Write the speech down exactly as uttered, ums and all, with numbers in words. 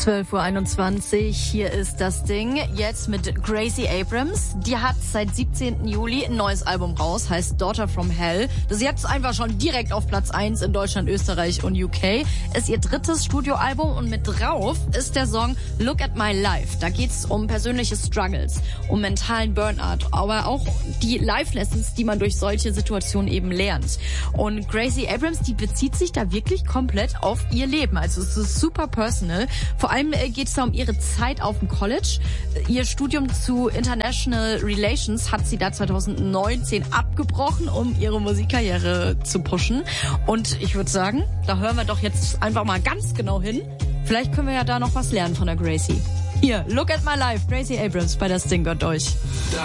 zwölf Uhr einundzwanzig, hier ist das Ding, jetzt mit Gracie Abrams. Die hat seit siebzehnten Juli ein neues Album raus, heißt Daughter from Hell. Das ist jetzt einfach schon direkt auf Platz eins in Deutschland, Österreich und U K. Ist ihr drittes Studioalbum und mit drauf ist der Song Look at My Life. Da geht's um persönliche Struggles, um mentalen Burnout, aber auch die Life-Lessons, die man durch solche Situationen eben lernt. Und Gracie Abrams, die bezieht sich da wirklich komplett auf ihr Leben. Also es ist super personal. Vor allem geht es da um ihre Zeit auf dem College. Ihr Studium zu International Relations hat sie da zwanzig neunzehn abgebrochen, um ihre Musikkarriere zu pushen. Und ich würde sagen, da hören wir doch jetzt einfach mal ganz genau hin. Vielleicht können wir ja da noch was lernen von der Gracie. Hier, Look at My Life, Gracie Abrams bei Das Ding gehört euch.